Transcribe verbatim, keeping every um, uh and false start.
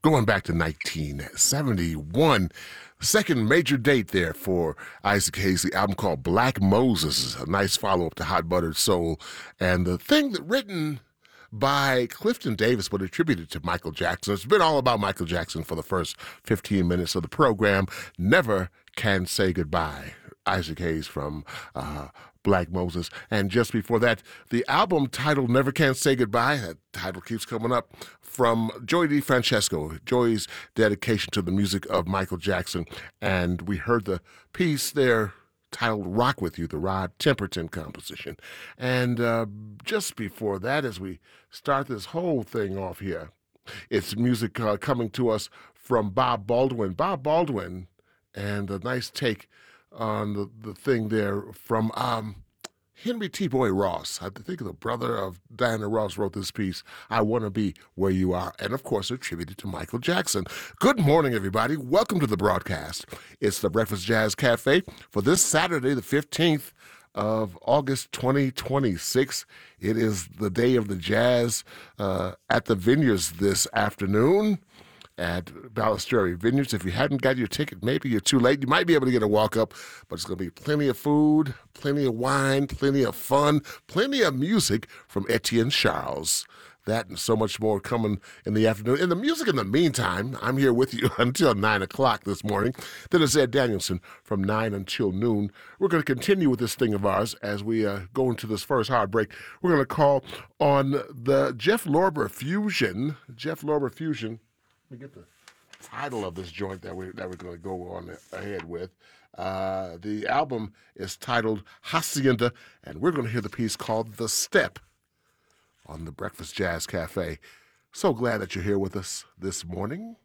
going back to nineteen seventy-one. Second major date there for Isaac Hayes, the album called Black Moses, a nice follow-up to Hot Buttered Soul. And the thing that written by Clifton Davis, but attributed to Michael Jackson. It's been all about Michael Jackson for the first fifteen minutes of the program. Never Can Say Goodbye. Isaac Hayes from uh, Black Moses. And just before that, the album titled Never Can Say Goodbye, that title keeps coming up, from Joey DeFrancesco, Joey's dedication to the music of Michael Jackson. And we heard the piece there titled Rock With You, the Rod Temperton composition. And uh, just before that, as we start this whole thing off here, it's music uh, coming to us from Bob Baldwin. Bob Baldwin, and a nice take on the, the thing there from um, Henry T. Boy Ross. I think the brother of Diana Ross wrote this piece, I Want to Be Where You Are, and of course attributed to Michael Jackson. Good morning, everybody. Welcome to the broadcast. It's the Breakfast Jazz Cafe for this Saturday, the fifteenth of August, twenty twenty-six. It is the day of the jazz uh, at the Vineyards this afternoon at Ballasteri Vineyards. If you hadn't got your ticket, maybe you're too late. You might be able to get a walk-up, but it's going to be plenty of food, plenty of wine, plenty of fun, plenty of music from Etienne Charles. That and so much more coming in the afternoon. In the music in the meantime, I'm here with you until nine o'clock this morning. Then it's Ed Danielson from nine until noon. We're going to continue with this thing of ours as we uh, go into this first hard break. We're going to call on the Jeff Lorber Fusion. Jeff Lorber Fusion. Let me get the title of this joint that we're, that we're going to go on ahead with. Uh, the album is titled Hacienda, and we're going to hear the piece called The Step on the Breakfast Jazz Cafe. So glad that you're here with us this morning.